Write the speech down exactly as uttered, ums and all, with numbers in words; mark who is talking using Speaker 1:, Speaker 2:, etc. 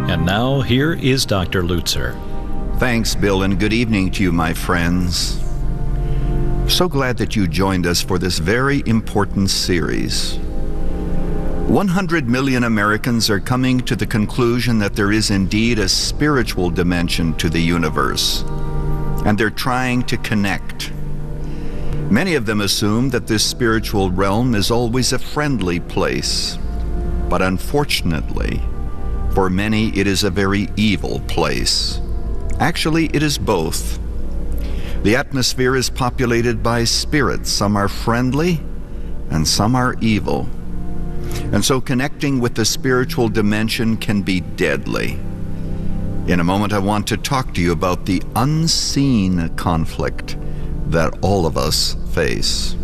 Speaker 1: And now, here is Doctor Lutzer.
Speaker 2: Thanks, Bill, and good evening to you, my friends. So glad that you joined us for this very important series. one hundred million Americans are coming to the conclusion that there is indeed a spiritual dimension to the universe, and they're trying to connect. Many of them assume that this spiritual realm is always a friendly place, but unfortunately, for many it is a very evil place. Actually, it is both. The atmosphere is populated by spirits. Some are friendly and some are evil. And so connecting with the spiritual dimension can be deadly. In a moment, I want to talk to you about the unseen conflict that all of us face.